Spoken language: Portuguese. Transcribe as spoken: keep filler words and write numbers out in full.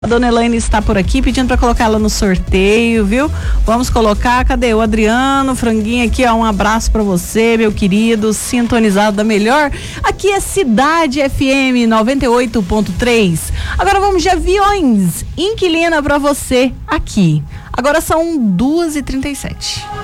A dona Elaine está por aqui pedindo para colocar ela no sorteio, viu? Vamos colocar, cadê o Adriano? Franguinho aqui, ó, um abraço para você, meu querido, sintonizado da melhor. Aqui é Cidade F M noventa e oito ponto três. Agora vamos de aviões. Inquilina para você aqui. Agora são duas e trinta e sete.